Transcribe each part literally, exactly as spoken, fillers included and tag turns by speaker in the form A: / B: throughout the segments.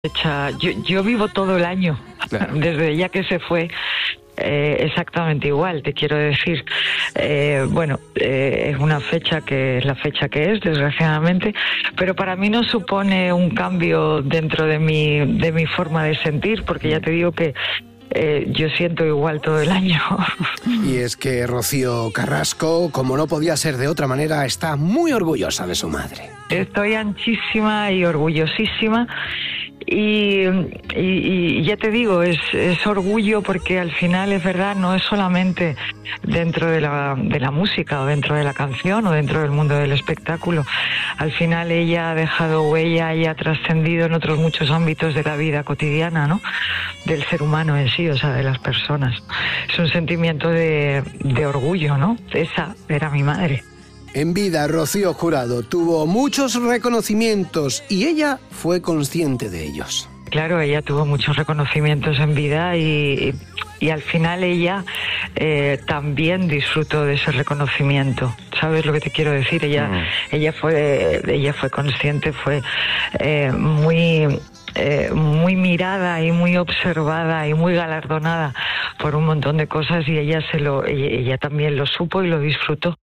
A: Fecha, yo, yo vivo todo el año, claro. Desde ella que se fue, eh, exactamente igual, te quiero decir. Eh, bueno, eh, es una fecha que es la fecha que es, desgraciadamente, pero para mí no supone un cambio dentro de mi, de mi forma de sentir, porque ya te digo que Eh, yo siento igual todo el año.
B: Y es que Rocío Carrasco, como no podía ser de otra manera, está muy orgullosa de su madre.
A: Estoy anchísima y orgullosísima. Y, y, y ya te digo, es, es orgullo porque al final es verdad, no es solamente dentro de la, de la música o dentro de la canción o dentro del mundo del espectáculo. Al final ella ha dejado huella y ha trascendido en otros muchos ámbitos de la vida cotidiana, ¿no? Del ser humano en sí, o sea, de las personas. Es un sentimiento de, de orgullo, ¿no? Esa era mi madre.
B: En vida, Rocío Jurado tuvo muchos reconocimientos y ella fue consciente de ellos.
A: Claro, ella tuvo muchos reconocimientos en vida y, y al final ella eh, también disfrutó de ese reconocimiento. ¿Sabes lo que te quiero decir? Ella, mm. ella fue, ella fue consciente, fue eh, muy... Eh, muy mirada y muy observada y muy galardonada por un montón de cosas y ella se lo ella, ella también lo supo y lo disfrutó.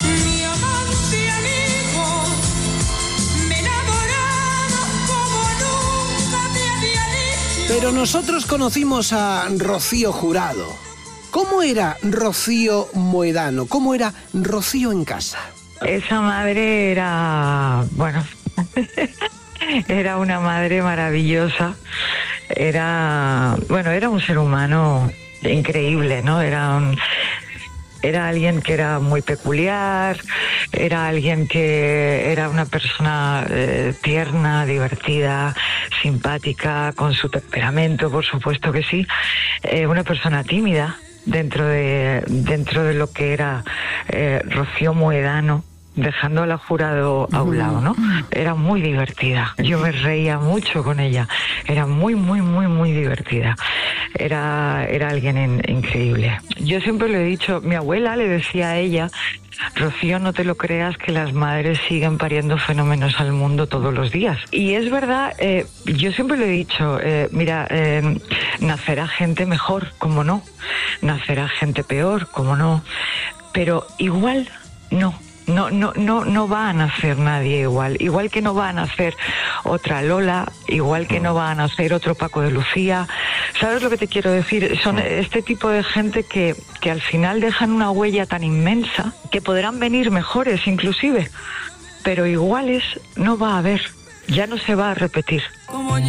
B: Pero nosotros conocimos a Rocío Jurado. ¿Cómo era Rocío Moedano? ¿Cómo era Rocío en casa?
A: Esa madre era, bueno, era una madre maravillosa. Era, bueno, era un ser humano increíble, ¿no? Era un, era alguien que era muy peculiar, era alguien que era una persona eh, tierna, divertida, simpática, con su temperamento, por supuesto que sí, eh, una persona tímida dentro de dentro de lo que era eh, Rocío Moedano, dejando a la Jurado a un lado, ¿no? Era muy divertida. Yo me reía mucho con ella. Era muy, muy, muy, muy divertida. Era, era alguien in, increíble. Yo siempre le he dicho, mi abuela le decía a ella, Rocío, no te lo creas que las madres siguen pariendo fenómenos al mundo todos los días. Y es verdad, eh, yo siempre le he dicho, eh, mira, eh, nacerá gente mejor, ¿cómo no? Nacerá gente peor, ¿cómo no? Pero igual, no. No, no, no, no va a nacer nadie igual, igual que no va a nacer otra Lola, igual que no va a nacer otro Paco de Lucía. ¿Sabes lo que te quiero decir? Son este tipo de gente que, que al final dejan una huella tan inmensa que podrán venir mejores inclusive, pero iguales no va a haber, ya no se va a repetir.